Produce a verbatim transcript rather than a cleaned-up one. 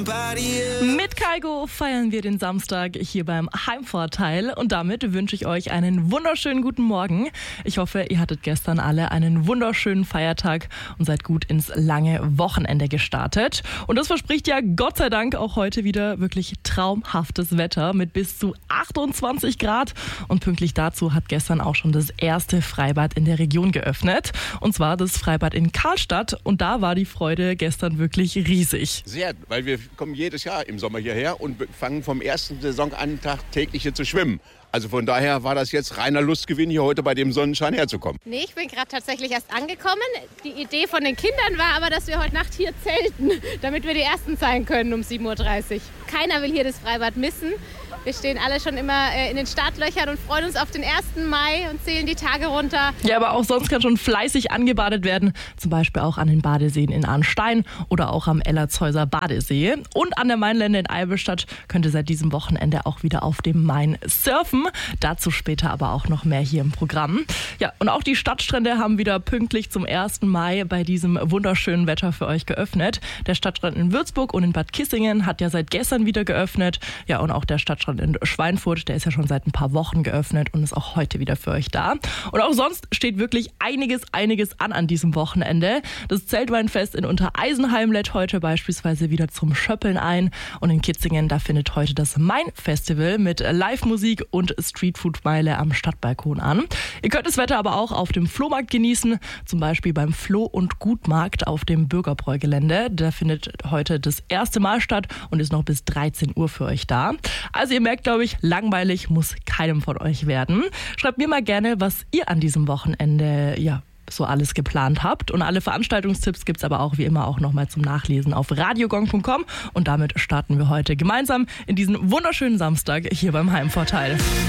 Mit Kaigo feiern wir den Samstag hier beim Heimvorteil und damit wünsche ich euch einen wunderschönen guten Morgen. Ich hoffe, ihr hattet gestern alle einen wunderschönen Feiertag und seid gut ins lange Wochenende gestartet. Und das verspricht ja Gott sei Dank auch heute wieder wirklich traumhaftes Wetter mit bis zu achtundzwanzig Grad. Und pünktlich dazu hat gestern auch schon das erste Freibad in der Region geöffnet. Und zwar das Freibad in Karlstadt. Und da war die Freude gestern wirklich riesig. Sehr, weil wir kommen jedes Jahr im Sommer hierher und fangen vom ersten Saisonantag täglich hier zu schwimmen. Also von daher war das jetzt reiner Lustgewinn, hier heute bei dem Sonnenschein herzukommen. Nee, ich bin gerade tatsächlich erst angekommen. Die Idee von den Kindern war aber, dass wir heute Nacht hier zelten, damit wir die Ersten sein können um sieben Uhr dreißig. Keiner will hier das Freibad missen. Wir stehen alle schon immer in den Startlöchern und freuen uns auf den ersten Mai und zählen die Tage runter. Ja, aber auch sonst kann schon fleißig angebadet werden. Zum Beispiel auch an den Badeseen in Arnstein oder auch am Ellertshäuser Badesee. Und an der Mainlände in Eivelstadt könnt ihr seit diesem Wochenende auch wieder auf dem Main surfen. Dazu später aber auch noch mehr hier im Programm. Ja, und auch die Stadtstrände haben wieder pünktlich zum ersten Mai bei diesem wunderschönen Wetter für euch geöffnet. Der Stadtstrand in Würzburg und in Bad Kissingen hat ja seit gestern wieder geöffnet. Ja, und auch der Stadtstrand in Schweinfurt, der ist ja schon seit ein paar Wochen geöffnet und ist auch heute wieder für euch da. Und auch sonst steht wirklich einiges, einiges an an diesem Wochenende. Das Zeltweinfest in Untereisenheim lädt heute beispielsweise wieder zum Schöppeln ein. Und in Kitzingen, da findet heute das Main-Festival mit Live-Musik und Streetfood-Meile am Stadtbalkon an. Ihr könnt das Wetter aber auch auf dem Flohmarkt genießen, zum Beispiel beim Floh- und Gutmarkt auf dem Bürgerbräugelände. Der findet heute das erste Mal statt und ist noch bis dreizehn Uhr für euch da. Also ihr merkt, glaube ich, langweilig muss keinem von euch werden. Schreibt mir mal gerne, was ihr an diesem Wochenende ja so alles geplant habt. Und alle Veranstaltungstipps gibt's aber auch wie immer auch nochmal zum Nachlesen auf radiogong punkt com. Und damit starten wir heute gemeinsam in diesen wunderschönen Samstag hier beim Heimvorteil.